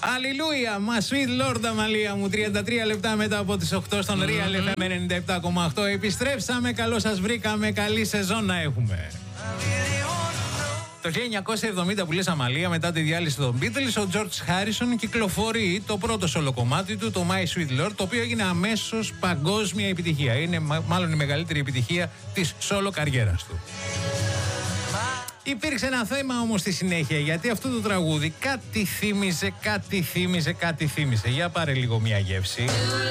Αλληλούια, μα sweet Lord Αμαλία μου. 33 λεπτά μετά από τις 8 στον Real FM 97,8. Επιστρέψαμε, καλώς σας βρήκαμε. Καλή σεζόν να έχουμε. Το 1970 που λες Αμαλία, μετά τη διάλυση των Beatles, ο George Harrison κυκλοφορεί το πρώτο solo κομμάτι του, το My Sweet Lord, το οποίο έγινε αμέσως παγκόσμια επιτυχία. Είναι μάλλον η μεγαλύτερη επιτυχία της solo καριέρας του. Υπήρξε ένα θέμα όμως στη συνέχεια, γιατί αυτό το τραγούδι κάτι θύμιζε. Για πάρε λίγο μια γεύση.